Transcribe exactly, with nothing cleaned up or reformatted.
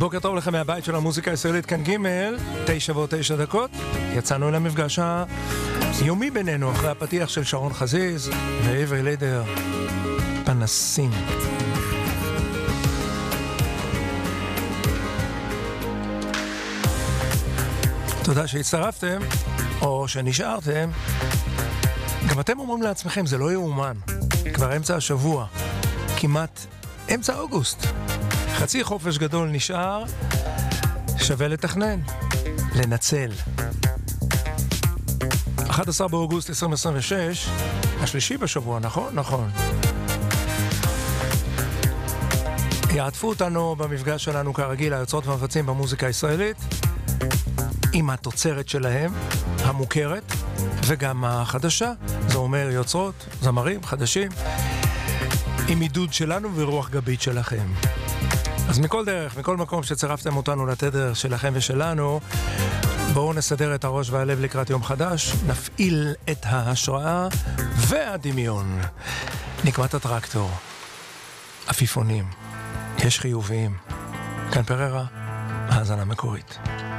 בוקר טוב לכם מהבית של המוזיקה הישראלית, כאן ג' תשע ועוד תשע דקות. יצאנו אל המפגש היומי בינינו אחרי הפתיח של שרון חזיז ועברי לידר, פנסים. תודה שהצטרפתם או שנשארתם. גם אתם אומרים לעצמכם, זה לא יאומן, כבר אמצע השבוע, כמעט אמצע אוגוסט, חצי חופש גדול נשאר, שווה לתכנן, לנצל. אחד עשר באוגוסט עשרים עשרים ושש, השלישי בשבוע, נכון? נכון. יעטפו אותנו במפגש שלנו כרגיל היוצרות והמבצעים במוזיקה הישראלית, עם התוצרת שלהם, המוכרת וגם החדשה. זה אומר יוצרות, זמרים, חדשים, עם עידוד שלנו ורוח גבית שלכם. אז מכל דרך, מכל מקום שצרפתם אותנו לתדר שלכם ושלנו, בואו נסדר את הראש והלב לקראת יום חדש, נפעיל את ההשראה והדמיון. נקמת הטרקטור, עפיפונים, יש חיוביים. כאן פררה, האזנה מקורית.